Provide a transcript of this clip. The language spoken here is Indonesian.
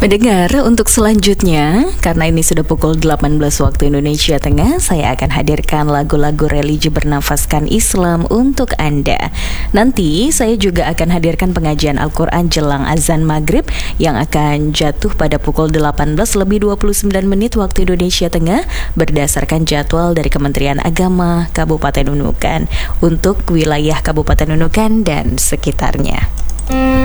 Mendengar untuk selanjutnya, karena ini sudah pukul 18 waktu Indonesia Tengah, saya akan hadirkan lagu-lagu religi bernafaskan Islam untuk Anda. Nanti saya juga akan hadirkan pengajian Al-Quran jelang azan maghrib yang akan jatuh pada pukul 18:29 waktu Indonesia Tengah berdasarkan jadwal dari Kementerian Agama Kabupaten Nunukan untuk wilayah Kabupaten Nunukan dan sekitarnya.